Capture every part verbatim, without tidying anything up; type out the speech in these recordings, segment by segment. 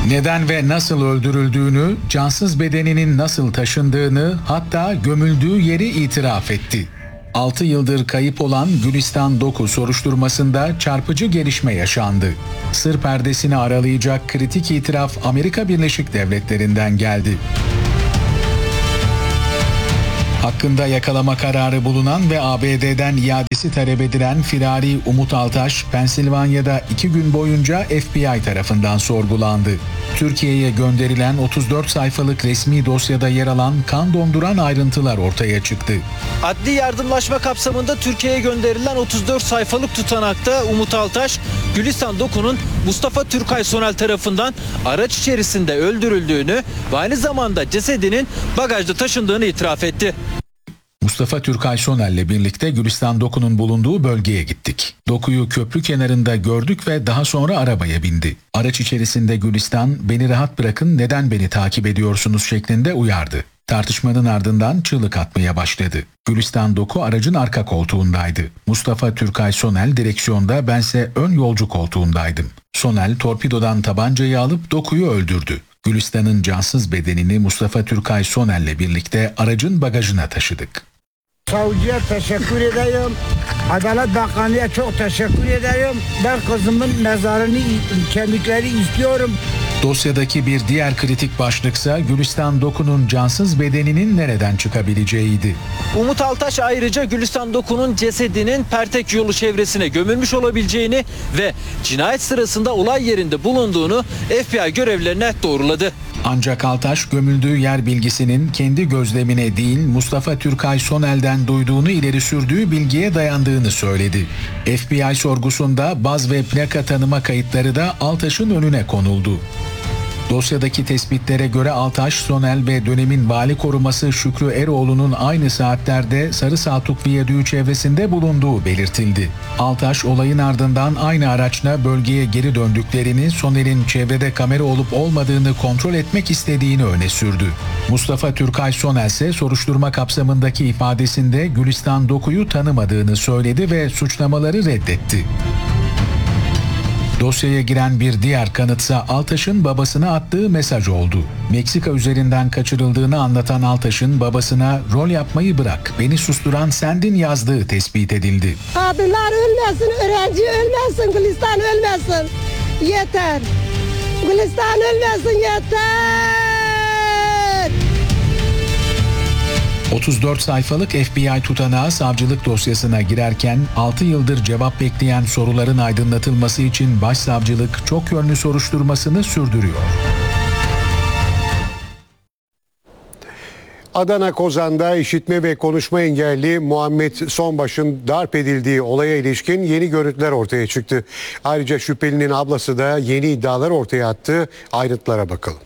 Neden ve nasıl öldürüldüğünü, cansız bedeninin nasıl taşındığını, hatta gömüldüğü yeri itiraf etti. altı yıldır kayıp olan Gülistan Doku soruşturmasında çarpıcı gelişme yaşandı. Sır perdesini aralayacak kritik itiraf Amerika Birleşik Devletleri'nden geldi. Hakkında yakalama kararı bulunan ve A B D'den iadesi talep edilen firari Umut Altaş, Pensilvanya'da iki gün boyunca F B I tarafından sorgulandı. Türkiye'ye gönderilen otuz dört sayfalık resmi dosyada yer alan kan donduran ayrıntılar ortaya çıktı. Adli yardımlaşma kapsamında Türkiye'ye gönderilen otuz dört sayfalık tutanakta Umut Altaş, Gülistan Doku'nun Mustafa Türkay Sonel tarafından araç içerisinde öldürüldüğünü ve aynı zamanda cesedinin bagajda taşındığını itiraf etti. Mustafa Türkay Sonel'le birlikte Gülistan Doku'nun bulunduğu bölgeye gittik. Doku'yu köprü kenarında gördük ve daha sonra arabaya bindi. Araç içerisinde Gülistan, "Beni rahat bırakın, neden beni takip ediyorsunuz?" şeklinde uyardı. Tartışmanın ardından çığlık atmaya başladı. Gülistan Doku aracın arka koltuğundaydı. Mustafa Türkay Sonel direksiyonda, bense ön yolcu koltuğundaydım. Sonel torpidodan tabancayı alıp Doku'yu öldürdü. Gülistan'ın cansız bedenini Mustafa Türkay Sonel'le birlikte aracın bagajına taşıdık. Savcıya teşekkür ederim. Adalet Bakanlığı'na çok teşekkür ederim. Ben kızımın mezarını, kemikleri istiyorum. Dosyadaki bir diğer kritik başlıksa Gülistan Doku'nun cansız bedeninin nereden çıkabileceğiydi. Umut Altaş ayrıca Gülistan Doku'nun cesedinin Pertek yolu çevresine gömülmüş olabileceğini ve cinayet sırasında olay yerinde bulunduğunu F B I görevlilerine doğruladı. Ancak Altaş gömüldüğü yer bilgisinin kendi gözlemine değil Mustafa Türkay Sonel'den duyduğunu ileri sürdüğü bilgiye dayandığını söyledi. F B I sorgusunda baz ve plaka tanıma kayıtları da Altaş'ın önüne konuldu. Dosyadaki tespitlere göre Altaş, Sonel ve dönemin vali koruması Şükrü Eroğlu'nun aynı saatlerde Sarı Saltuk Viyadüğü çevresinde bulunduğu belirtildi. Altaş, olayın ardından aynı araçla bölgeye geri döndüklerini, Sonel'in çevrede kamera olup olmadığını kontrol etmek istediğini öne sürdü. Mustafa Türkay Sonel ise soruşturma kapsamındaki ifadesinde Gülistan Doku'yu tanımadığını söyledi ve suçlamaları reddetti. Dosyaya giren bir diğer kanıtsa Altaş'ın babasına attığı mesaj oldu. Meksika üzerinden kaçırıldığını anlatan Altaş'ın babasına "Rol yapmayı bırak, beni susturan sendin" yazdığı tespit edildi. Kadınlar ölmesin, öğrenci ölmesin, Gülistan ölmesin. Yeter. Gülistan ölmesin, yeter. otuz dört sayfalık F B I tutanağı savcılık dosyasına girerken altı yıldır cevap bekleyen soruların aydınlatılması için başsavcılık çok yönlü soruşturmasını sürdürüyor. Adana Kozan'da işitme ve konuşma engelli Muhammed Sonbaş'ın darp edildiği olaya ilişkin yeni görüntüler ortaya çıktı. Ayrıca şüphelinin ablası da yeni iddialar ortaya attı. Ayrıntılara bakalım.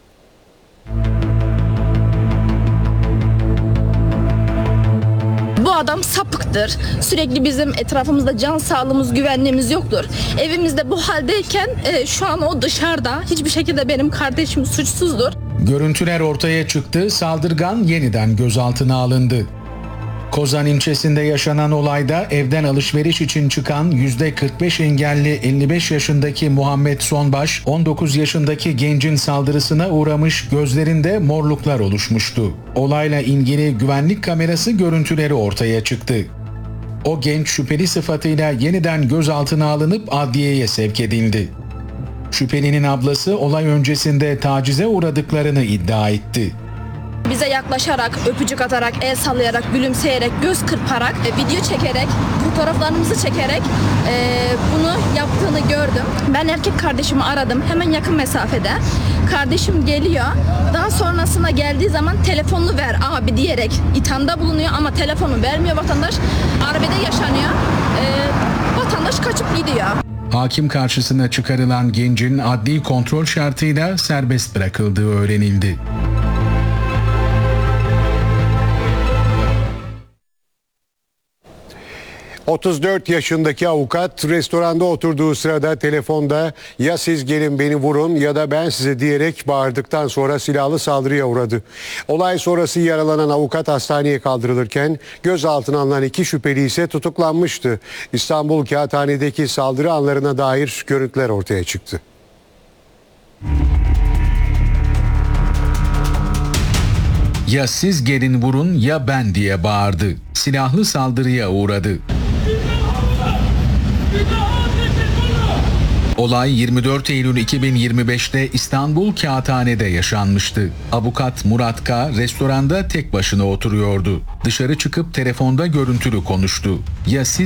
Bu adam sapıktır. Sürekli bizim etrafımızda can sağlığımız, güvenliğimiz yoktur. Evimizde bu haldeyken e, şu an o dışarıda. Hiçbir şekilde benim kardeşim suçsuzdur. Görüntüler ortaya çıktı. Saldırgan yeniden gözaltına alındı. Kozan ilçesinde yaşanan olayda evden alışveriş için çıkan yüzde kırk beş engelli elli beş yaşındaki Muhammed Sonbaş, on dokuz yaşındaki gencin saldırısına uğramış, gözlerinde morluklar oluşmuştu. Olayla ilgili güvenlik kamerası görüntüleri ortaya çıktı. O genç şüpheli sıfatıyla yeniden gözaltına alınıp adliyeye sevk edildi. Şüphelinin ablası olay öncesinde tacize uğradıklarını iddia etti. Bize yaklaşarak, öpücük atarak, el sallayarak, gülümseyerek, göz kırparak, e, video çekerek, fotoğraflarımızı çekerek e, bunu yaptığını gördüm. Ben erkek kardeşimi aradım hemen yakın mesafede. Kardeşim geliyor. Daha sonrasında geldiği zaman telefonunu ver abi diyerek ithamda bulunuyor ama telefonu vermiyor vatandaş. Arbede yaşanıyor. E, vatandaş kaçıp gidiyor. Hakim karşısına çıkarılan gencin adli kontrol şartıyla serbest bırakıldığı öğrenildi. otuz dört yaşındaki avukat restoranda oturduğu sırada telefonda "Ya siz gelin beni vurun ya da ben size" diyerek bağırdıktan sonra silahlı saldırıya uğradı. Olay sonrası yaralanan avukat hastaneye kaldırılırken gözaltına alınan iki şüpheli ise tutuklanmıştı. İstanbul Kağıthane'deki saldırı anlarına dair görüntüler ortaya çıktı. Ya siz gelin vurun ya ben diye bağırdı. Silahlı saldırıya uğradı. Olay yirmi dört Eylül iki bin yirmi beşte İstanbul Kağıthane'de yaşanmıştı. Avukat Murat K. restoranda tek başına oturuyordu. Dışarı çıkıp telefonda görüntülü konuştu. Ya siz